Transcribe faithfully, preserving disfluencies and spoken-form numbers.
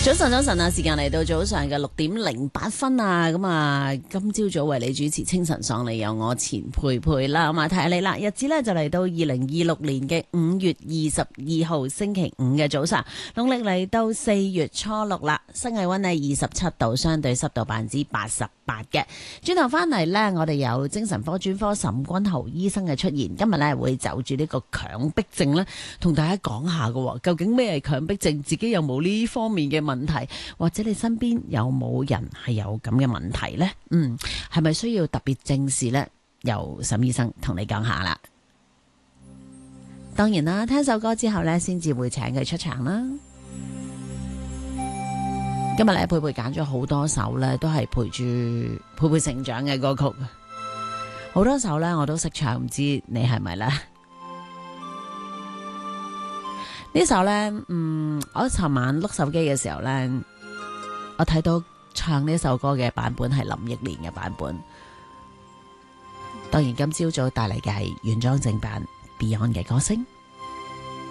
早晨，早晨啊！時間嚟到早上嘅六點零八分啊！咁啊，今朝早為你主持清晨爽利有我錢佩佩啦，咁啊睇下你啦，日子咧就嚟到二零二六年嘅五月二十二號星期五嘅早上，農曆嚟到四月初六啦，室外溫係二十七度，相對濕度百分之八十八嘅。轉頭翻嚟呢，我哋有精神科專科岑君豪醫生嘅出現，今日咧會就住呢個強迫症咧，同大家講下嘅，究竟咩係強迫症？自己有冇呢方面嘅問題，或者你身邊有冇人係有咁嘅問題呢？嗯，係咪需要特別正視呢？由岑醫生同你講下啦。當然啦，聽首歌之後呢，先至會請佢出場啦。今日咧，佩佩揀咗好多首呢，都係陪住佩佩成長嘅歌曲。好多首呢，我都識唱，唔知你係咪呢？呢首呢，嗯，我尋晚碌手機嘅時候呢，我睇到唱呢首歌嘅版本係林憶蓮嘅版本。當然今朝早帶嚟嘅係原裝正版 Beyond 嘅歌聲。